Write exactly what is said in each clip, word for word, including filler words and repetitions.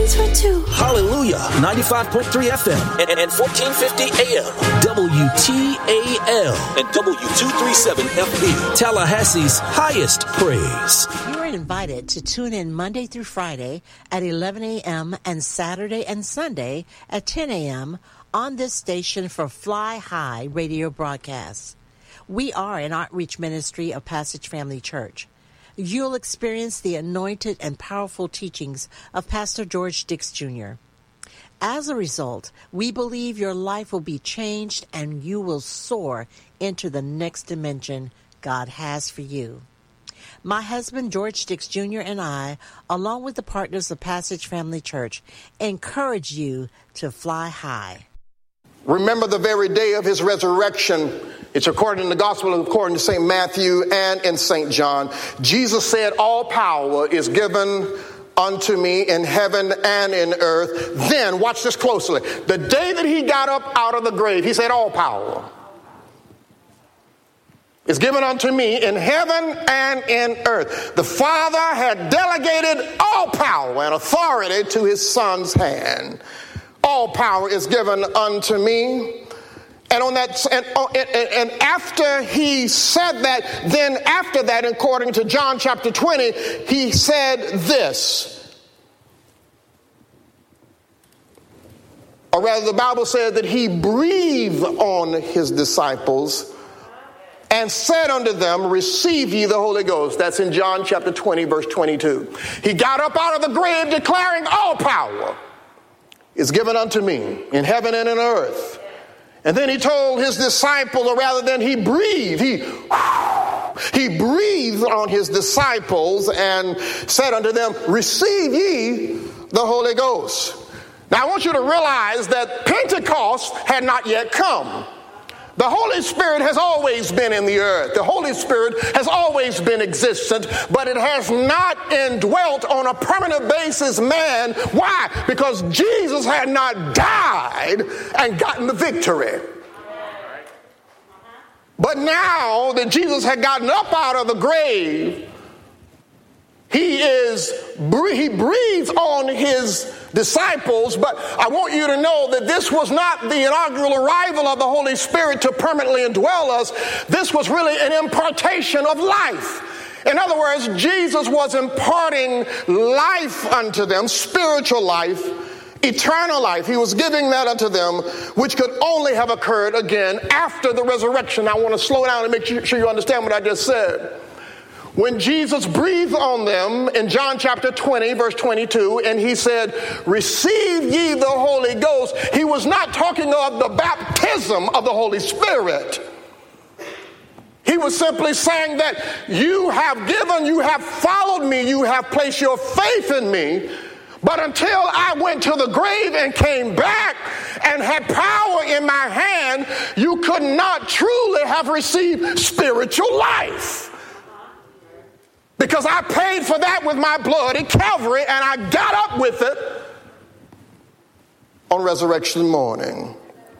things for two. Hallelujah, ninety-five point three F M and, and fourteen fifty A M. W T A L and W two thirty-seven F B. Tallahassee's highest praise. You are invited to tune in Monday through Friday at eleven a.m. and Saturday and Sunday at ten a.m. on this station for Fly High radio broadcasts. We are an outreach ministry of Passage Family Church. You'll experience the anointed and powerful teachings of Pastor George Dix Junior As a result, we believe your life will be changed and you will soar into the next dimension God has for you. My husband, George Dix Junior, and I, along with the partners of Passage Family Church, encourage you to fly high. Remember the very day of his resurrection. It's according to the gospel, according to Saint Matthew and in Saint John. Jesus said, all power is given unto me in heaven and in earth. Then, watch this closely. The day that he got up out of the grave, he said, all power is given unto me in heaven and in earth. The Father had delegated all power and authority to his Son's hand. All power is given unto me. And on that, and, and, and after he said that, then after that, according to John chapter twenty, he said this. Or rather, the Bible said that he breathed on his disciples and said unto them, receive ye the Holy Ghost. That's in John chapter twenty, verse twenty-two. He got up out of the grave declaring all power is given unto me in heaven and in earth. And then he told his disciples, or rather than he breathed, he, he breathed on his disciples and said unto them, receive ye the Holy Ghost. Now I want you to realize that Pentecost had not yet come. The Holy Spirit has always been in the earth. The Holy Spirit has always been existent, but it has not indwelt on a permanent basis man. Why? Because Jesus had not died and gotten the victory. But now that Jesus had gotten up out of the grave, he is he breathes on his disciples, but I want you to know that this was not the inaugural arrival of the Holy Spirit to permanently indwell us. This was really an impartation of life. In other words, Jesus was imparting life unto them, spiritual life, eternal life. He was giving that unto them, which could only have occurred again after the resurrection. I want to slow down and make sure you understand what I just said. When Jesus breathed on them in John chapter twenty, verse twenty-two, and he said, receive ye the Holy Ghost, he was not talking of the baptism of the Holy Spirit. He was simply saying that you have given, you have followed me, you have placed your faith in me, but until I went to the grave and came back and had power in my hand, you could not truly have received spiritual life. Because I paid for that with my blood at Calvary, and I got up with it on resurrection morning.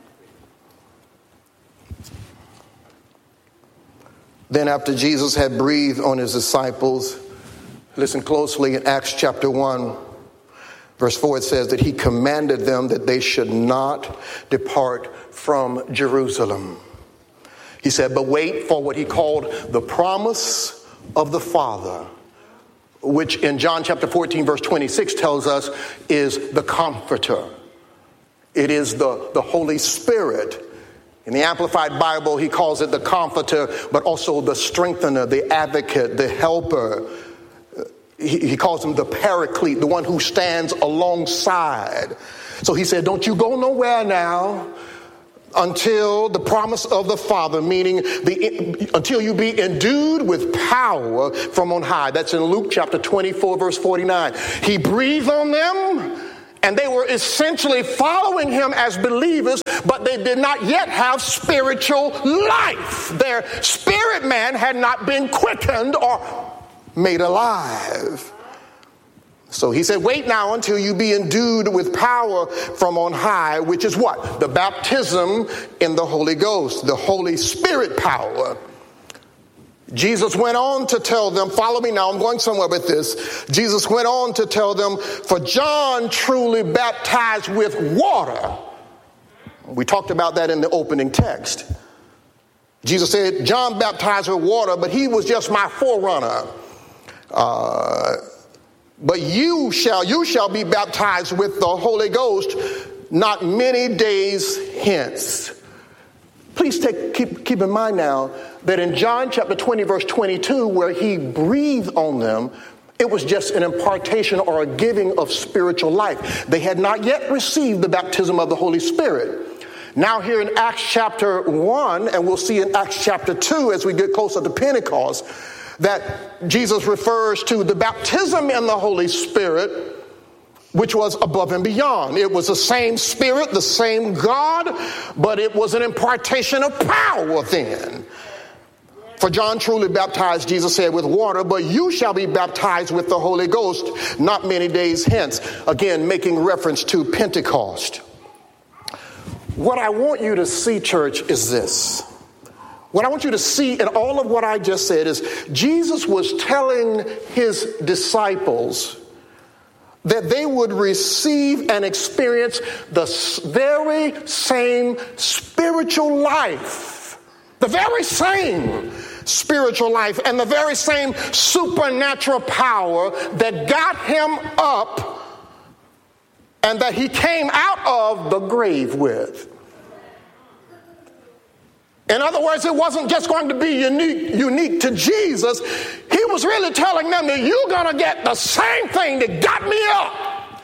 Then after Jesus had breathed on his disciples, listen closely, in Acts chapter one, verse four, it says that he commanded them that they should not depart from Jerusalem. He said, but wait for what he called the promise of the Father, which in John chapter fourteen, verse twenty-six tells us is the Comforter. It is the, the Holy Spirit. In the Amplified Bible, he calls it the Comforter, but also the Strengthener, the Advocate, the Helper. He, he calls him the Paraclete, the one who stands alongside. So he said, don't you go nowhere now until the promise of the Father, meaning the until you be endued with power from on high. That's in Luke chapter twenty-four, verse forty-nine. He breathed on them, and they were essentially following him as believers, but they did not yet have spiritual life. Their spirit man had not been quickened or made alive. So he said, wait now until you be endued with power from on high, which is what? The baptism in the Holy Ghost, the Holy Spirit power. Jesus went on to tell them, follow me now, I'm going somewhere with this. Jesus went on to tell them, for John truly baptized with water. We talked about that in the opening text. Jesus said, John baptized with water, but he was just my forerunner. Uh, but you shall, you shall be baptized with the Holy Ghost not many days hence. Please take, keep, keep in mind now that in John chapter twenty, verse twenty-two, where he breathed on them, it was just an impartation or a giving of spiritual life. They had not yet received the baptism of the Holy Spirit. Now here in Acts chapter one, and we'll see in Acts chapter two as we get closer to Pentecost, that Jesus refers to the baptism in the Holy Spirit, which was above and beyond. It was the same Spirit, the same God, but it was an impartation of power then. For John truly baptized, Jesus said, with water, but you shall be baptized with the Holy Ghost not many days hence. Again, making reference to Pentecost. What I want you to see, church, is this. What I want you to see in all of what I just said is Jesus was telling his disciples that they would receive and experience the very same spiritual life, the very same spiritual life and the very same supernatural power that got him up and that he came out of the grave with. In other words, it wasn't just going to be unique, unique to Jesus. He was really telling them that you're going to get the same thing that got me up.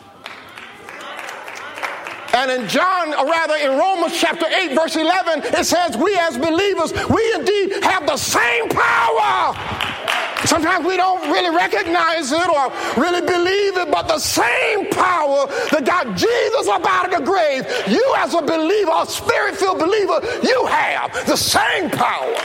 And in John, or rather in Romans chapter eight, verse eleven, it says we as believers, we indeed have the same power. Sometimes we don't really recognize it or really believe it, but the same power that got Jesus up out of the grave, you as a believer, a spirit-filled believer, you have the same power.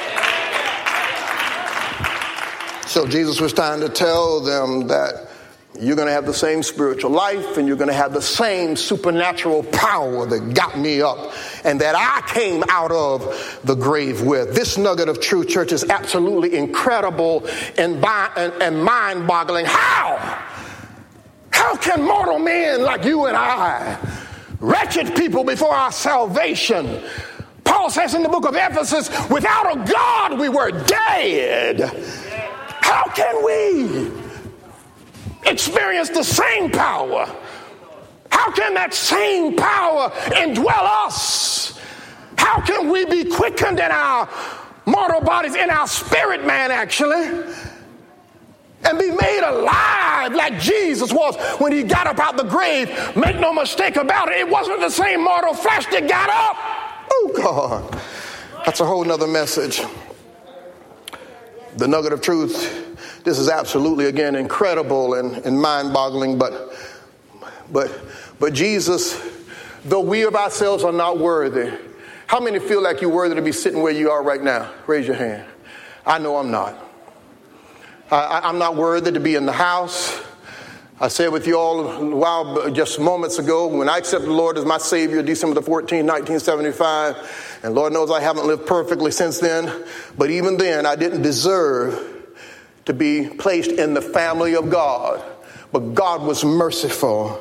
So Jesus was trying to tell them that you're going to have the same spiritual life and you're going to have the same supernatural power that got me up and that I came out of the grave with. This nugget of truth, church, is absolutely incredible and, bi- and, and mind-boggling. How? How can mortal men like you and I, wretched people before our salvation, Paul says in the book of Ephesus, without a God we were dead. How can we experience the same power? How can that same power indwell us? How can we be quickened in our mortal bodies, in our spirit man actually, and be made alive like Jesus was when he got up out the grave? Make no mistake about it, it wasn't the same mortal flesh that got up. Oh God, that's a whole nother message. The nugget of truth. This is absolutely, again, incredible and, and mind-boggling, but, but, but Jesus, though we of ourselves are not worthy, how many feel like you're worthy to be sitting where you are right now? Raise your hand. I know I'm not. I, I'm not worthy to be in the house. I said with you all a while, just moments ago, when I accepted the Lord as my Savior, December the fourteenth, nineteen seventy-five, and Lord knows I haven't lived perfectly since then, but even then I didn't deserve to be placed in the family of God. But God was merciful.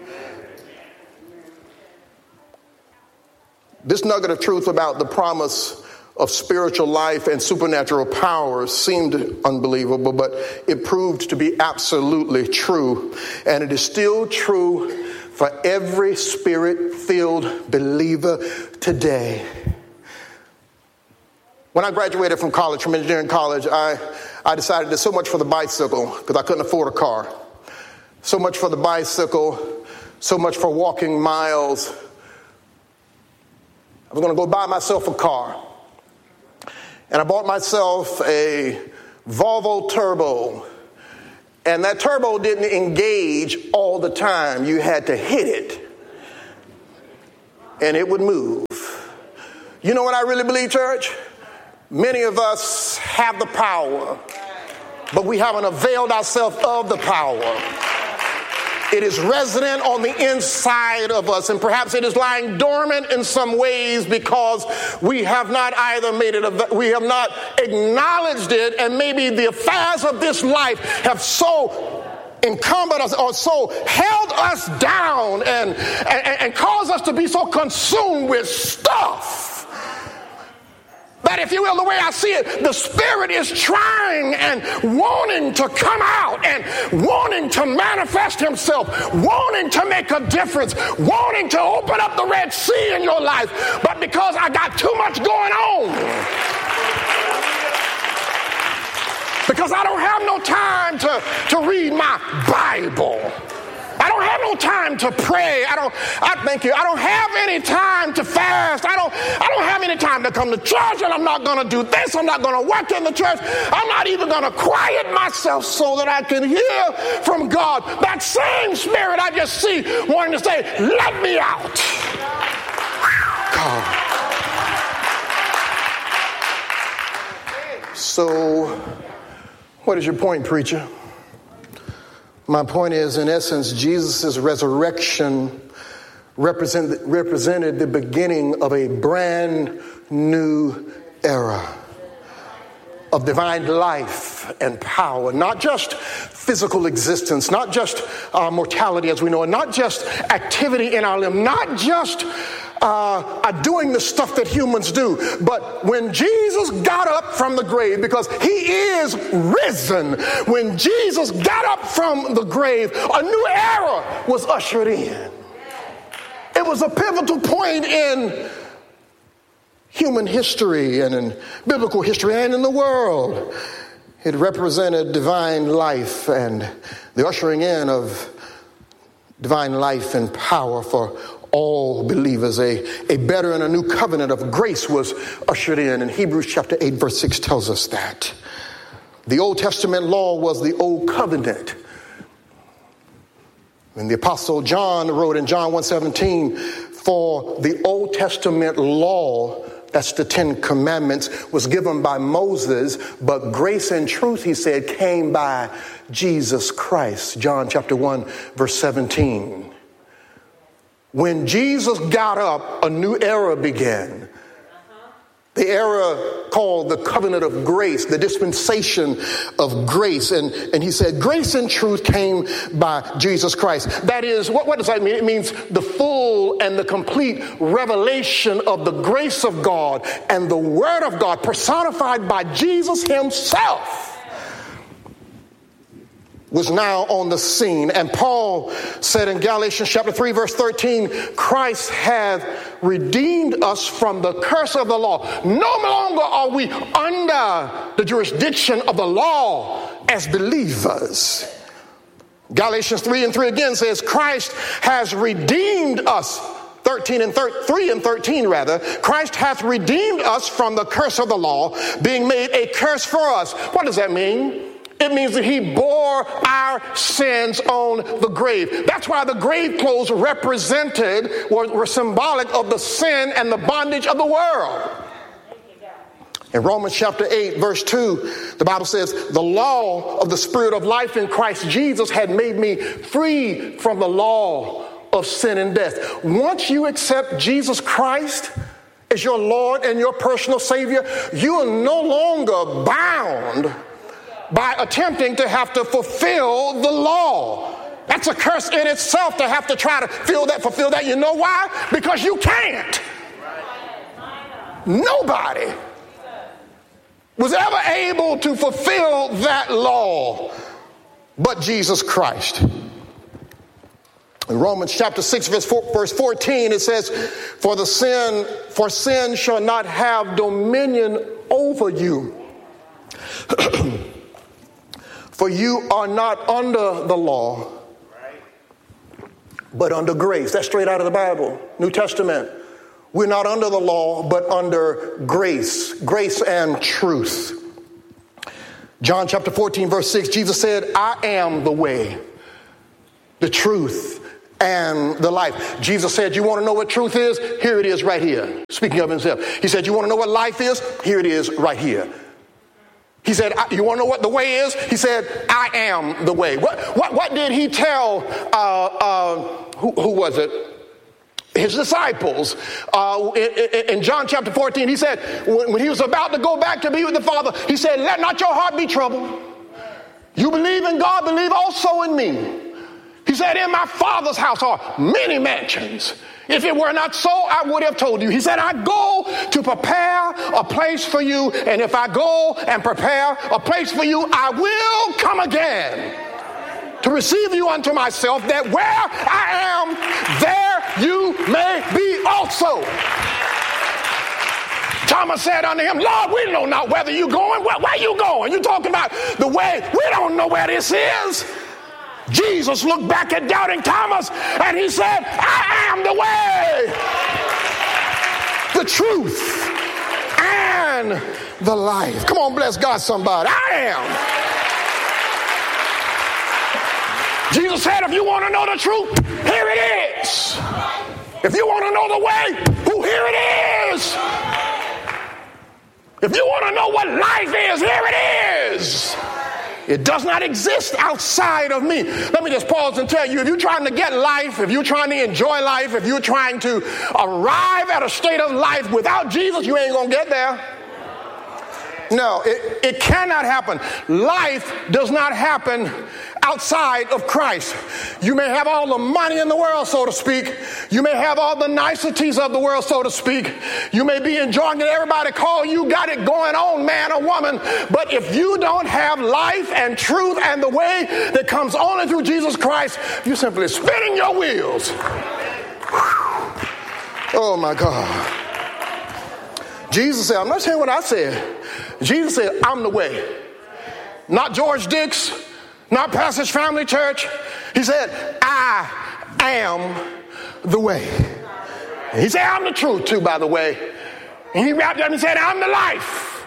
This nugget of truth about the promise of spiritual life and supernatural power seemed unbelievable, but it proved to be absolutely true. And it is still true for every spirit-filled believer today. When I graduated from college, from engineering college, I, I decided that so much for the bicycle, because I couldn't afford a car. So much for the bicycle, so much for walking miles. I was going to go buy myself a car. And I bought myself a Volvo Turbo. And that turbo didn't engage all the time. You had to hit it. And it would move. You know what I really believe, church? Many of us have the power, but we haven't availed ourselves of the power. It is resident on the inside of us, and perhaps it is lying dormant in some ways because we have not either made it, we have not acknowledged it, and maybe the affairs of this life have so encumbered us or so held us down and, and, and caused us to be so consumed with stuff that, if you will, the way I see it, the Spirit is trying and wanting to come out and wanting to manifest himself, wanting to make a difference, wanting to open up the Red Sea in your life. But because I got too much going on, because I don't have no time to, to read my Bible, I don't have no time to pray. I don't, I thank you. I don't have any time to fast. I don't, I don't have any time to come to church, and I'm not going to do this. I'm not going to work in the church. I'm not even going to quiet myself so that I can hear from God. That same Spirit I just see wanting to say, let me out. God. So, what is your point, preacher? My point is, in essence, Jesus' resurrection represent, represented the beginning of a brand new era of divine life and power, not just physical existence, not just uh, mortality as we know it, not just activity in our limb, not just Uh, are doing the stuff that humans do. But when Jesus got up from the grave, because he is risen, when Jesus got up from the grave, a new era was ushered in. It was a pivotal point in human history and in biblical history and in the world. It represented divine life and the ushering in of divine life and power for all believers. A, a better and a new covenant of grace was ushered in. And Hebrews chapter eight verse six tells us that. The Old Testament law was the old covenant. And the Apostle John wrote in John one seventeen, for the Old Testament law, that's the Ten Commandments, was given by Moses, but grace and truth, he said, came by Jesus Christ. John chapter one verse seventeen. When Jesus got up, a new era began. The era called the covenant of grace, the dispensation of grace. And, and he said, grace and truth came by Jesus Christ. That is, what, what does that mean? It means the full and the complete revelation of the grace of God and the Word of God personified by Jesus himself was now on the scene. And Paul said in Galatians chapter three verse thirteen, Christ hath redeemed us from the curse of the law. No longer are we under the jurisdiction of the law as believers. Galatians three and three again says, Christ has redeemed us. thirteen and thir- three and thirteen rather. Christ hath redeemed us from the curse of the law, being made a curse for us. What does that mean? It means that he bore our sins on the grave. That's why the grave clothes represented, were, were symbolic of the sin and the bondage of the world. In Romans chapter eight, verse two, the Bible says, the law of the Spirit of life in Christ Jesus had made me free from the law of sin and death. Once you accept Jesus Christ as your Lord and your personal Savior, you are no longer bound by attempting to have to fulfill the law. That's a curse in itself to have to try to fulfill that, fulfill that. You know why? Because you can't. Nobody was ever able to fulfill that law but Jesus Christ. In Romans chapter six, verse four, verse fourteen, it says, For the sin, for sin shall not have dominion over you. For you are not under the law, but under grace. That's straight out of the Bible, New Testament. We're not under the law, but under grace, grace and truth. John chapter fourteen, verse six, Jesus said, I am the way, the truth, and the life. Jesus said, you want to know what truth is? Here it is right here. Speaking of himself. He said, you want to know what life is? Here it is right here. He He said, you want to know what the way is? He said, I am the way. What, what, what did he tell, uh, uh, who, who was it? His disciples, uh, in, in John chapter fourteen, he said, when, when he was about to go back to be with the Father, he said, let not your heart be troubled. You believe in God, believe also in me. He said, in my Father's house are many mansions. If it were not so, I would have told you. He said, I go to prepare a place for you, and if I go and prepare a place for you, I will come again to receive you unto myself, that where I am, there you may be also. Thomas said unto him, Lord, we know not whether you going. Where, where you going? You talking about the way? We don't know where this is. Jesus looked back at doubting Thomas and he said, I am the way, the truth, and the life. Come on, bless God, somebody. I am. Jesus said, if you want to know the truth, here it is. If you want to know the way, who here it is. If you want to know what life is, here it is. It does not exist outside of me. Let me just pause and tell you, if you're trying to get life, if you're trying to enjoy life, if you're trying to arrive at a state of life without Jesus, you ain't going to get there. No, it, it cannot happen. Life does not happen outside of Christ. You may have all the money in the world, so to speak. You may have all the niceties of the world, so to speak. You may be enjoying it. Everybody call you, got it going on, man or woman. But if you don't have life and truth and the way that comes only through Jesus Christ, you're simply spinning your wheels. Whew. Oh, my God. Jesus said, I'm not saying what I said. Jesus said, I'm the way. Not George Dix, not Passage Family Church. He said, I am the way. And he said, I'm the truth too, by the way. And he wrapped up and said, I'm the life.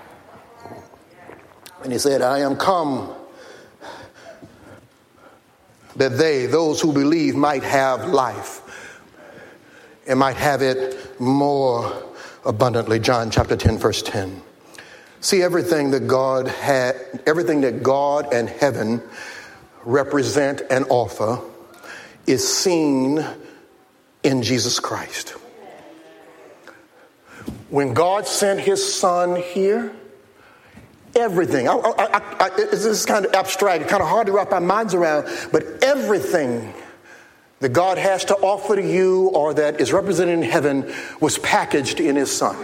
And he said, I am come that they, those who believe, might have life and might have it more abundantly. John chapter ten, verse ten. See, everything that God had, everything that God and heaven represent and offer is seen in Jesus Christ. When God sent his son here, everything, I, I, I, this is kind of abstract, kind of hard to wrap our minds around, but everything that God has to offer to you or that is represented in heaven was packaged in his son.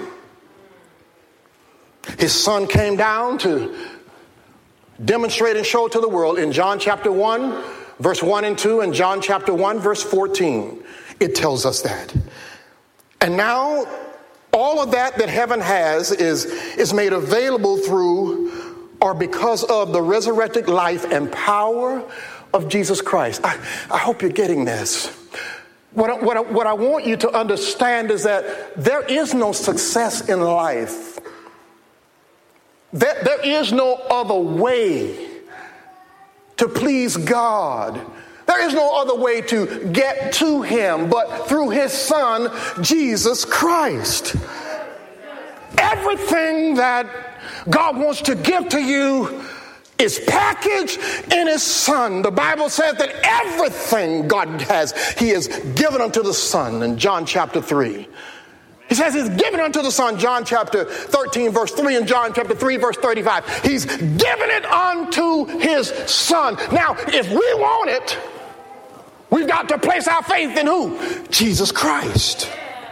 His son came down to demonstrate and show to the world in John chapter one, verse one and two, and John chapter one, verse fourteen. It tells us that. And now all of that that heaven has is, is made available through or because of the resurrected life and power of Jesus Christ. I, I hope you're getting this. What I, what, I, what I want you to understand is that there is no success in life. There, there is no other way to please God. There is no other way to get to him but through his son, Jesus Christ. Everything that God wants to give to you is packaged in his son. The Bible says that everything God has, he has given unto the son in John chapter three. He says he's given unto the son, John chapter thirteen, verse three, and John chapter three, verse thirty-five. He's given it unto his son. Now, if we want it, we've got to place our faith in who? Jesus Christ.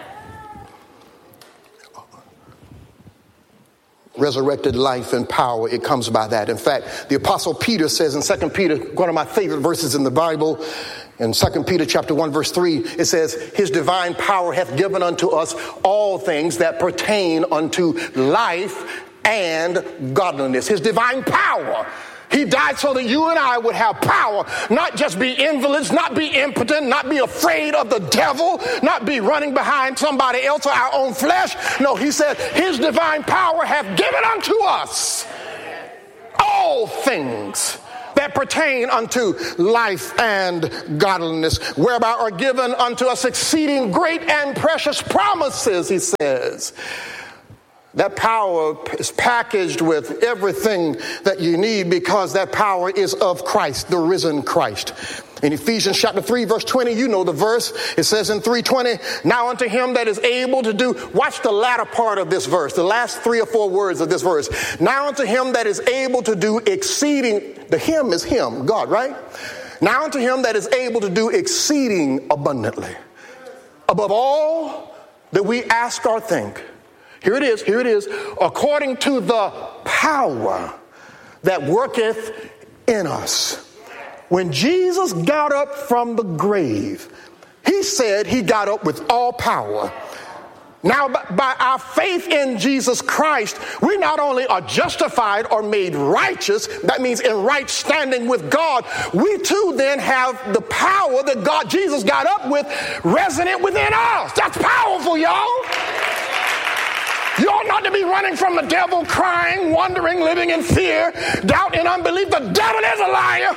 Resurrected life and power, it comes by that. In fact, the Apostle Peter says in Second Peter, one of my favorite verses in the Bible, in Second Peter chapter one, verse three, it says, his divine power hath given unto us all things that pertain unto life and godliness. His divine power. He died so that you and I would have power, not just be invalids, not be impotent, not be afraid of the devil, not be running behind somebody else or our own flesh. No, he said his divine power hath given unto us all things that pertain unto life and godliness, whereby are given unto us exceeding great and precious promises, he says. That power is packaged with everything that you need because that power is of Christ, the risen Christ. In Ephesians chapter three, verse twenty, you know the verse. It says in three twenty, now unto him that is able to do, watch the latter part of this verse, the last three or four words of this verse. Now unto him that is able to do exceeding, the him is him, God, right? Now unto him that is able to do exceeding abundantly, above all that we ask or think. Here it is, here it is, according to the power that worketh in us. When Jesus got up from the grave, he said he got up with all power. Now, by our faith in Jesus Christ, we not only are justified or made righteous, that means in right standing with God, we too then have the power that God, Jesus got up with, resident within us. That's powerful, y'all. You ought not to be running from the devil, crying, wondering, living in fear, doubt, and unbelief. The devil is a liar.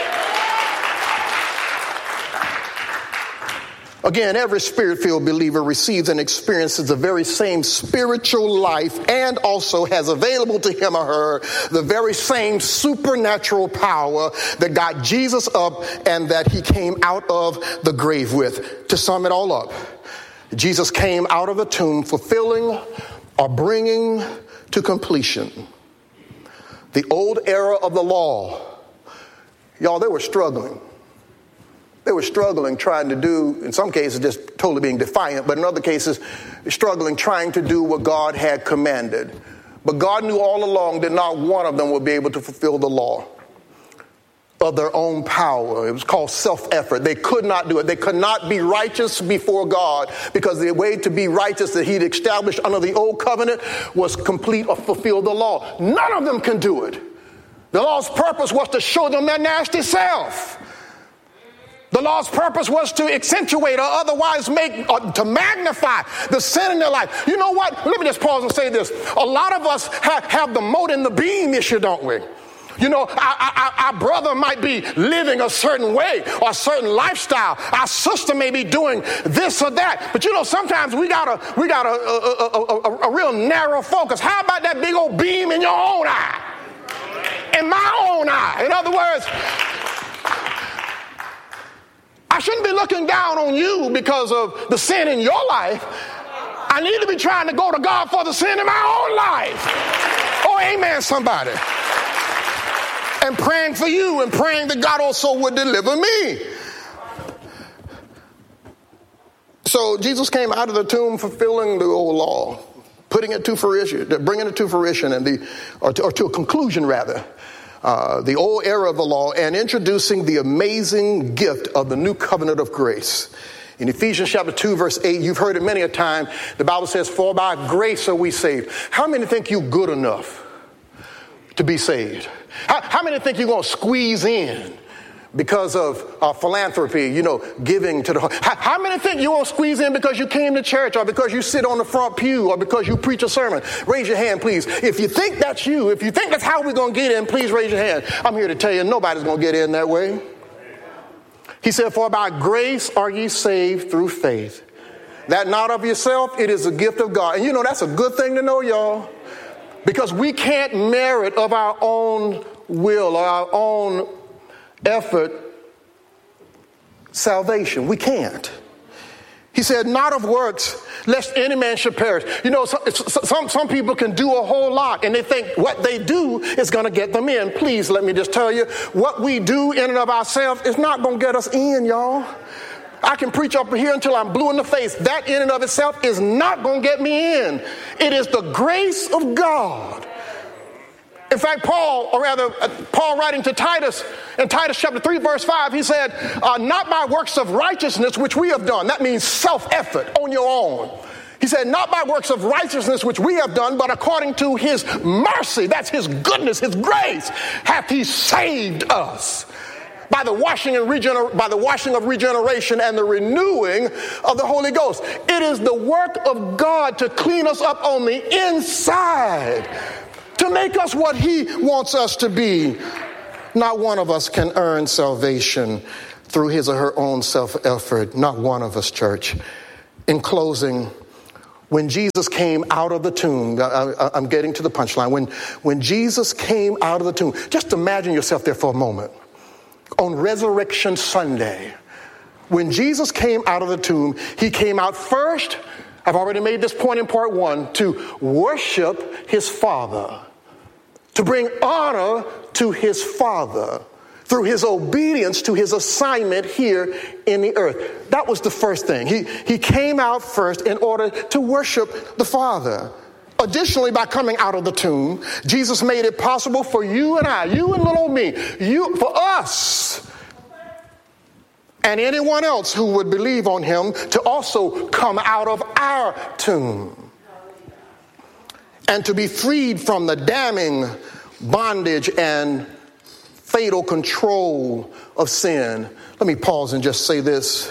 Again, every spirit-filled believer receives and experiences the very same spiritual life and also has available to him or her the very same supernatural power that got Jesus up and that he came out of the grave with. To sum it all up, Jesus came out of the tomb fulfilling or bringing to completion the old era of the law. Y'all, they were struggling. They were struggling trying to do, in some cases, just totally being defiant, but in other cases, struggling trying to do what God had commanded. But God knew all along that not one of them would be able to fulfill the law of their own power. It was called self-effort. They could not do it. They could not be righteous before God because the way to be righteous that he'd established under the old covenant was complete or fulfill the law. None of them can do it. The law's purpose was to show them their nasty self. The law's purpose was to accentuate or otherwise make, or to magnify the sin in their life. You know what? Let me just pause and say this. A lot of us have, have the mote and the beam issue, don't we? You know, our, our, our brother might be living a certain way or a certain lifestyle. Our sister may be doing this or that. But you know, sometimes we got a we got a, a, a, a, a real narrow focus. How about that big old beam in your own eye? In my own eye. In other words, I shouldn't be looking down on you because of the sin in your life. I need to be trying to go to God for the sin in my own life. Oh, amen, somebody. And praying for you and praying that God also would deliver me. So Jesus came out of the tomb fulfilling the old law, putting it to fruition, bringing it to fruition, and the or to, or to a conclusion rather. Uh, the old era of the law and introducing the amazing gift of the new covenant of grace. In Ephesians chapter two, verse eight, you've heard it many a time. The Bible says, for by grace are we saved. How many think you good enough to be saved? How, how many think you're going to squeeze in because of uh, philanthropy, you know, giving to the how, how many think you won't squeeze in because you came to church or because you sit on the front pew or because you preach a sermon? Raise your hand, please. If you think that's you, if you think that's how we're going to get in, please raise your hand. I'm here to tell you, nobody's going to get in that way. He said, for by grace are ye saved through faith. That not of yourself, it is a gift of God. And you know, that's a good thing to know, y'all. Because we can't merit of our own will or our own effort salvation. We can't. He said, not of works, lest any man should perish. You know, some, some, some people can do a whole lot and they think what they do is going to get them in. Please let me just tell you, what we do in and of ourselves is not going to get us in, y'all. I can preach up here until I'm blue in the face. That in and of itself is not going to get me in. It is the grace of God. In fact, Paul, or rather, Paul writing to Titus, in Titus chapter three, verse five, he said, uh, not by works of righteousness which we have done. That means self-effort on your own. He said, not by works of righteousness which we have done, but according to his mercy, that's his goodness, his grace, hath he saved us. By the washing and regener- by the washing of regeneration and the renewing of the Holy Ghost. It is the work of God to clean us up on the inside, to make us what he wants us to be. Not one of us can earn salvation through his or her own self-effort. Not one of us, church. In closing, when Jesus came out of the tomb, I, I'm getting to the punchline. When, when Jesus came out of the tomb, just imagine yourself there for a moment. On Resurrection Sunday, when Jesus came out of the tomb, he came out first, I've already made this point in part one, to worship his Father, to bring honor to his Father through his obedience to his assignment here in the earth. That was the first thing. He, he came out first in order to worship the Father. Additionally, by coming out of the tomb, Jesus made it possible for you and I, you and little me, you, for us, and anyone else who would believe on him to also come out of our tomb and to be freed from the damning bondage and fatal control of sin. Let me pause and just say this.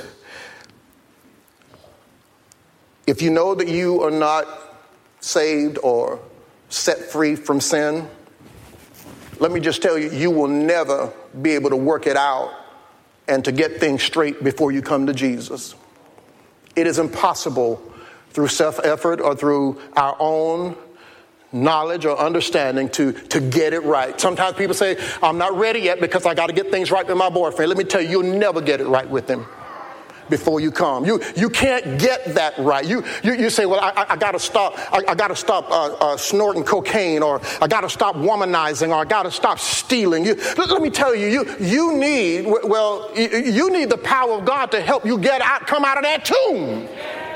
If you know that you are not saved or set free from sin, let me just tell you, you will never be able to work it out and to get things straight before you come to Jesus. It is impossible through self-effort or through our own knowledge or understanding to, to get it right. Sometimes people say, I'm not ready yet because I got to get things right with my boyfriend. Let me tell you, you'll never get it right with him before you come. You you can't get that right. You you, you say, well, I, I got to stop. I, I got to stop uh, uh, snorting cocaine, or I got to stop womanizing, or I got to stop stealing. You, let, let me tell you, you you need well, you, you need the power of God to help you get out, come out of that tomb.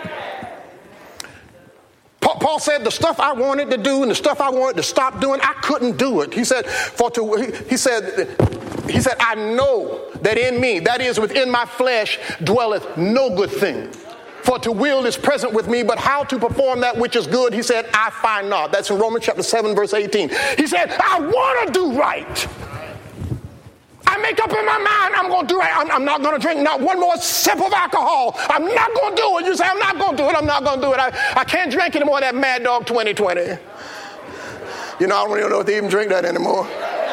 Paul said the stuff I wanted to do and the stuff I wanted to stop doing, I couldn't do it. He said, for to, he said, he said, I know that in me, that is within my flesh, dwelleth no good thing. For to will is present with me, but how to perform that which is good, he said, I find not. That's in Romans chapter seven, verse eighteen. He said, I want to do right. I make up in my mind, I'm going to do it. I'm, I'm not going to drink not one more sip of alcohol. I'm not going to do it. You say, I'm not going to do it. I'm not going to do it. I, I can't drink anymore of that Mad Dog twenty twenty. You know, I don't even know if they even drink that anymore.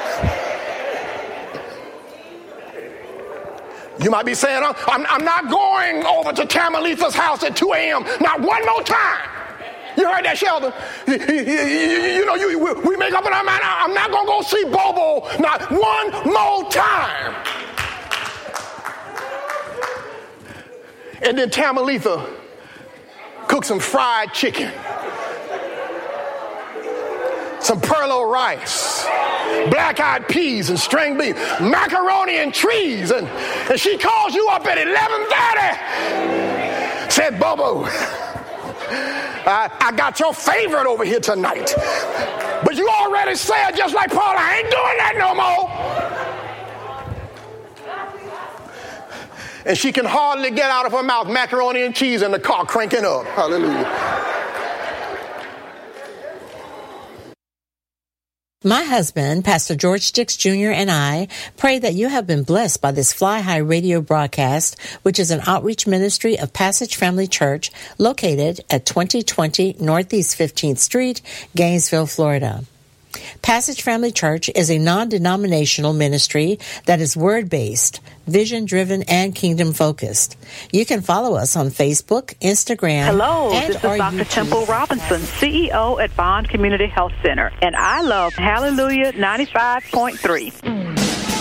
You might be saying, I'm, I'm not going over to Tamalitha's house at two a.m. Not one more time. You heard that, Sheldon? You, you, you, you know, you, we make up in our mind, I'm not going to go see Bobo not one more time. And then Tamalitha cooked some fried chicken, some perlo rice, black-eyed peas and string beans, macaroni and trees, and, and she calls you up at eleven thirty. Said, Bobo, I, I got your favorite over here tonight. But you already said, just like Paul, I ain't doing that no more. And she can hardly get out of her mouth macaroni and cheese in the car cranking up. Hallelujah. My husband, Pastor George Dix Junior, and I pray that you have been blessed by this Fly High radio broadcast, which is an outreach ministry of Passage Family Church located at twenty twenty Northeast fifteenth Street, Gainesville, Florida. Passage Family Church is a non-denominational ministry that is word-based, vision-driven, and kingdom-focused. You can follow us on Facebook, Instagram, Hello, and this is Doctor YouTube. Temple Robinson, C E O at Bond Community Health Center, and I love Hallelujah ninety-five point three.